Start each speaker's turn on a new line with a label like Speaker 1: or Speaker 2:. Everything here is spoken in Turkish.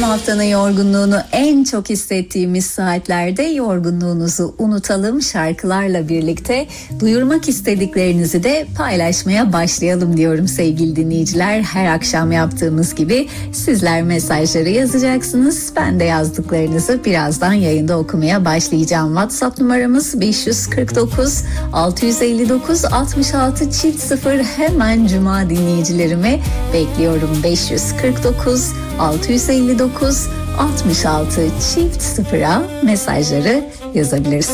Speaker 1: haftanın yorgunluğunu en çok hissettiğimiz saatlerde yorgunluğunuzu unutalım, şarkılarla birlikte duyurmak istediklerinizi de paylaşmaya başlayalım diyorum sevgili dinleyiciler. Her akşam yaptığımız gibi sizler mesajları yazacaksınız. Ben de yazdıklarınızı birazdan yayında okumaya başlayacağım. WhatsApp numaramız 549 659 66 çift 0. Hemen Cuma dinleyicilerimi bekliyorum. 549 659 66 çift 0'a mesajları yazabilirsiniz.